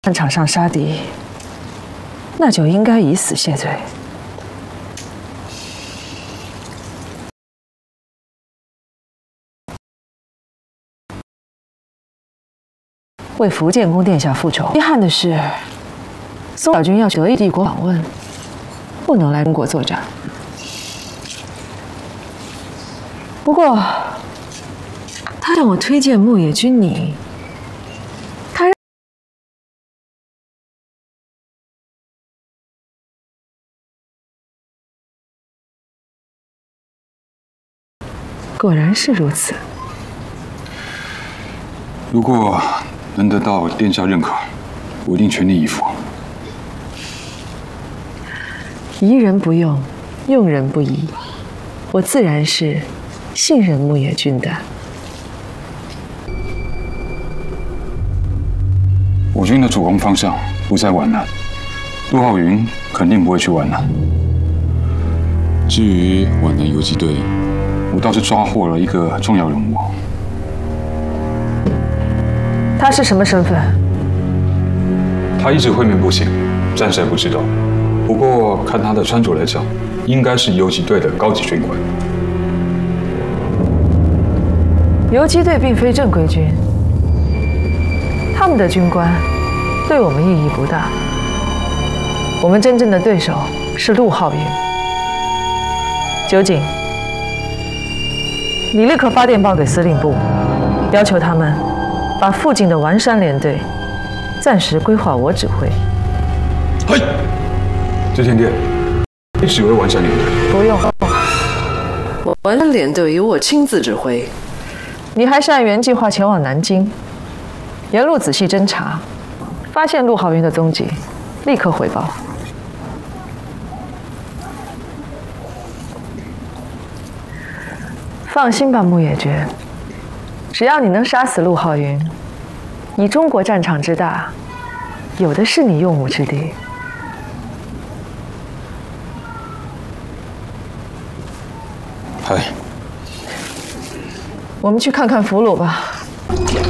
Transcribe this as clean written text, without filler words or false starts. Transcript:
战场上杀敌，那就应该以死谢罪。为福建宫殿下复仇。遗憾的是，宋小军要去德意帝国访问，不能来中国作战。不过，他让我推荐牧野君你。 果然是如此。 如果能得到殿下认可，我一定全力以赴。 疑人不用，用人不疑。我自然是信任牧野君的。 我军的主攻方向不在皖南，陆浩云肯定不会去皖南。 至于皖南游击队， 我倒是抓获了一个重要人物。 他是什么身份？ 他一直会面不醒，暂时还不知道。不过看他的穿着来讲，应该是游击队的高级军官。 游击队并非正规军，他们的军官对我们意义不大。我们真正的对手是陆浩云。酒井。 你立刻发电报给司令部，要求他们把附近的丸山联队暂时归划我指挥。 嘿，知天殿，你指挥丸山联队？ 不用，丸山联队由我亲自指挥。你还是按原计划前往南京，沿路仔细侦查，发现陆浩云的踪迹，立刻回报。 放心吧，牧野爵，只要你能杀死陆浩云，你中国战场之大，有的是你用武之地。 嗨， 我们去看看俘虏吧。